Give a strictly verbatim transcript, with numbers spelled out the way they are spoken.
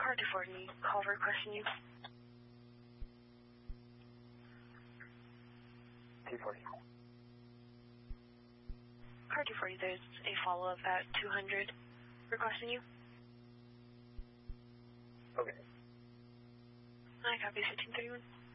Car two forty, call requesting you. two forty. Car two forty, there's a follow-up at two hundred requesting you. Okay. I copy fifteen thirty-one.